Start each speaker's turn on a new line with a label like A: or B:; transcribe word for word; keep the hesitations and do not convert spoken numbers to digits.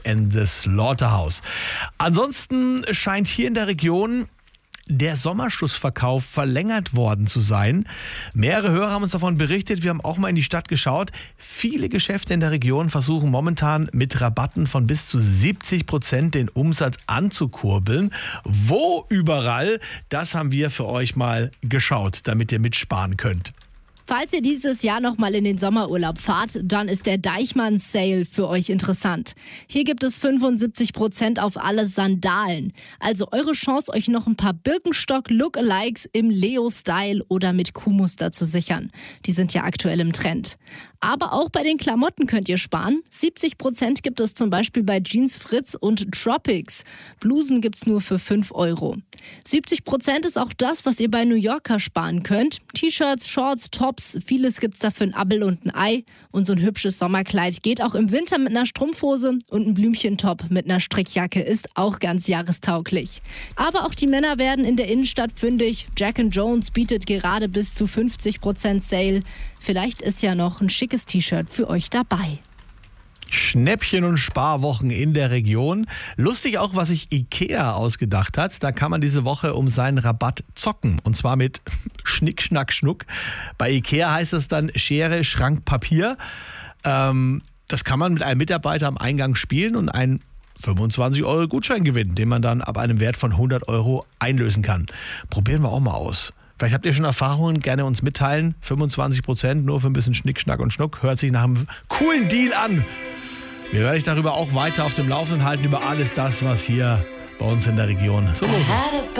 A: and the Slaughterhouse. Ansonsten scheint hier in der Region der Sommerschlussverkauf verlängert worden zu sein. Mehrere Hörer haben uns davon berichtet. Wir haben auch mal in die Stadt geschaut. Viele Geschäfte in der Region versuchen momentan mit Rabatten von bis zu siebzig Prozent den Umsatz anzukurbeln. Wo überall, das haben wir für euch mal geschaut, damit ihr mitsparen könnt.
B: Falls ihr dieses Jahr noch mal in den Sommerurlaub fahrt, dann ist der Deichmann Sale für euch interessant. Hier gibt es fünfundsiebzig Prozent auf alle Sandalen. Also eure Chance, euch noch ein paar Birkenstock-Lookalikes im Leo-Style oder mit Kuhmuster zu sichern. Die sind ja aktuell im Trend. Aber auch bei den Klamotten könnt ihr sparen. siebzig Prozent gibt es zum Beispiel bei Jeans Fritz und Tropics. Blusen gibt's nur für fünf Euro. siebzig Prozent ist auch das, was ihr bei New Yorker sparen könnt. T-Shirts, Shorts, Tops, vieles gibt's da für ein Appel und ein Ei. Und so ein hübsches Sommerkleid geht auch im Winter mit einer Strumpfhose und ein Blümchentop mit einer Strickjacke ist auch ganz jahrestauglich. Aber auch die Männer werden in der Innenstadt fündig. Jack and Jones bietet gerade bis zu fünfzig Prozent Sale. Vielleicht ist ja noch ein schickes T-Shirt für euch dabei.
A: Schnäppchen und Sparwochen in der Region. Lustig auch, was sich Ikea ausgedacht hat. Da kann man diese Woche um seinen Rabatt zocken. Und zwar mit Schnick, Schnack, Schnuck. Bei Ikea heißt das dann Schere, Schrank, Papier. Ähm, das kann man mit einem Mitarbeiter am Eingang spielen und einen fünfundzwanzig Euro Gutschein gewinnen, den man dann ab einem Wert von hundert Euro einlösen kann. Probieren wir auch mal aus. Vielleicht habt ihr schon Erfahrungen, gerne uns mitteilen. fünfundzwanzig Prozent nur für ein bisschen Schnick, Schnack und Schnuck. Hört sich nach einem coolen Deal an. Wir werden euch darüber auch weiter auf dem Laufenden halten, über alles das, was hier bei uns in der Region so los ist.